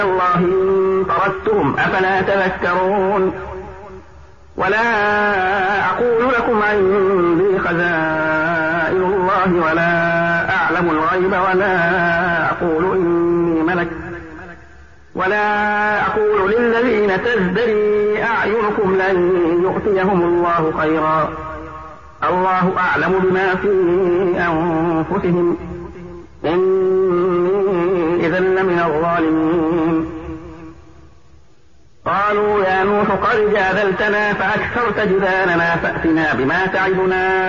الله إن طردتهم أفلا تذكرون ولا أقول لكم عندي خزائن الله ولا أعلم الغيب ولا أقول إني ملك ولا أقول للذين تزدري أعينكم لن يؤتيهم الله خيرا الله أعلم بما في أنفسهم إني إذا لمن الظالمين قالوا يا نوح قد جادلتنا فأكثرت جدالنا فأتنا بما تعدنا